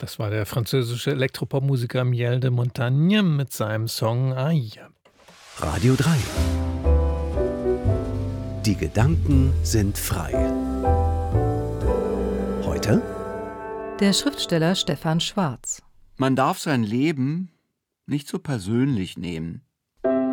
Das war der französische Elektropop-Musiker Miel de Montagne mit seinem Song Aïe. Radio 3. Die Gedanken sind frei. Heute? Der Schriftsteller Stefan Schwarz. Man darf sein Leben nicht so persönlich nehmen.